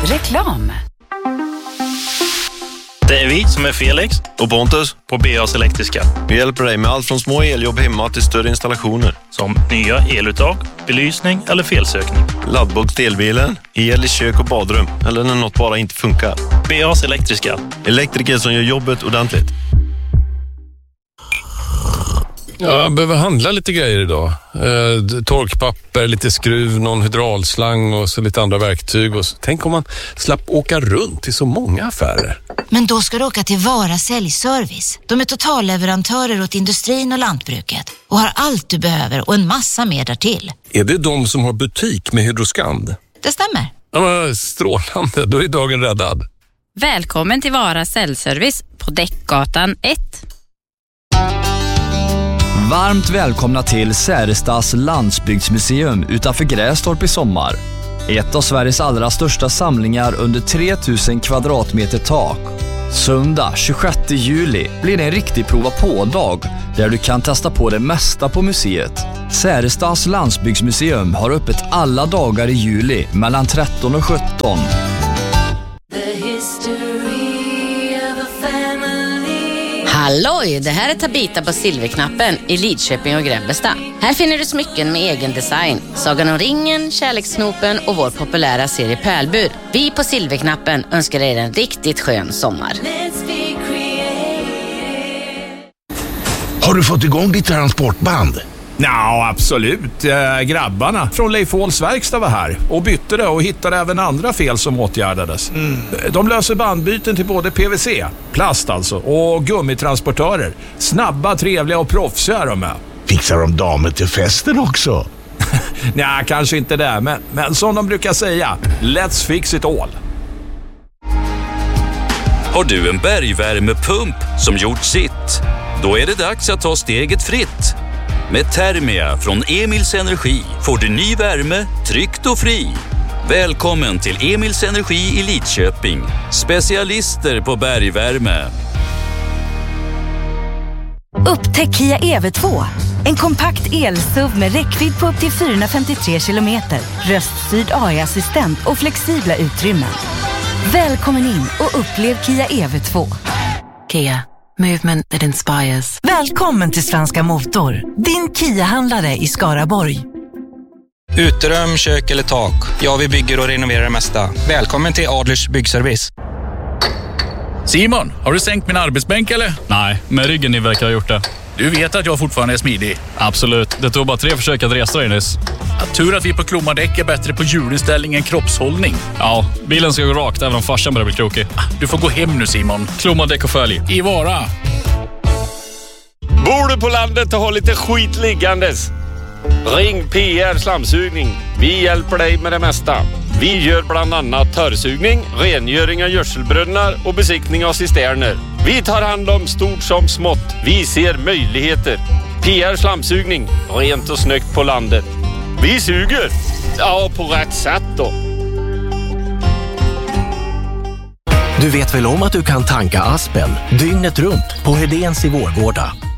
Reklam. Det är vi som är Felix och Pontus på BAs Elektriska. Vi hjälper dig med allt från små eljobb hemma till större installationer. Som nya eluttag, belysning eller felsökning. Laddbox till elbilen, el i kök och badrum eller när något bara inte funkar. BAs Elektriska. Elektriker som gör jobbet ordentligt. Ja, jag behöver handla lite grejer idag. Torkpapper, lite skruv, någon hydraulslang och så lite andra verktyg. Och så. Tänk om man slapp åka runt till så många affärer. Men då ska du åka till Vara Säljservice. De är totalleverantörer åt industrin och lantbruket och har allt du behöver och en massa mer därtill. Är det de som har butik med Hydroskand? Det stämmer. Ja, strålande, då är dagen räddad. Välkommen till Vara Säljservice på Däckgatan 1. Varmt välkomna till Särestas landsbygdsmuseum utanför Grästorp i sommar. Ett av Sveriges allra största samlingar under 3000 kvadratmeter tak. Söndag 26 juli blir det en riktig prova på-dag där du kan testa på det mesta på museet. Särestas landsbygdsmuseum har öppet alla dagar i juli mellan 13 och 17. Halloj, det här är Tabita på Silverknappen i Lidköping och Grebbestad. Här finner du smycken med egen design. Sagan om ringen, kärleksknopen och vår populära serie Pärlbur. Vi på Silverknappen önskar er en riktigt skön sommar. Har du fått igång ditt transportband? Ja, absolut. Grabbarna från Leif Åhls verkstad var här och bytte det och hittade även andra fel som åtgärdades. De löser bandbyten till både PVC, plast alltså, och gummitransportörer. Snabba, trevliga och proffsiga de är. Fixar de damer till festen också? Nej, kanske inte det, men som de brukar säga, let's fix it all. Har du en bergvärmepump som gjort sitt? Då är det dags att ta steget fritt. Med Thermia från Emils Energi får du ny värme, tryggt och fri. Välkommen till Emils Energi i Lidköping. Specialister på bergvärme. Upptäck Kia EV2. En kompakt el-SUV med räckvidd på upp till 453 kilometer. Röststyrd AI-assistent och flexibla utrymmen. Välkommen in och upplev Kia EV2. Kia. Movement that inspires. Välkommen till Svenska Motor. Din Kia-handlare i Skaraborg. Uterum, kök eller tak. Ja, vi bygger och renoverar det mesta. Välkommen till Adlers Byggservice. Simon, har du sänkt min arbetsbänk eller? Nej, men ryggen ni verkar ha gjort det. Du vet att jag fortfarande är smidig. Absolut, det tog bara 3 försök att resa dig nyss. Tur att vi på Klomadäck är bättre på hjulinställning än kroppshållning. Ja, bilen ska gå rakt även om farsan börjar bli krokig. Du får gå hem nu, Simon. Klomadäck och följ. I Vara. Bor du på landet och har lite skit liggandes? Ring PR Slamsugning. Vi hjälper dig med det mesta. Vi gör bland annat törrsugning, rengöring av gödselbrunnar och besiktning av cisterner. Vi tar hand om stort som smått. Vi ser möjligheter. PR Slamsugning. Rent och snyggt på landet. Vi suger. Ja, på rätt sätt då. Du vet väl om att du kan tanka Aspen dygnet runt på Hedéns i Vårgårda.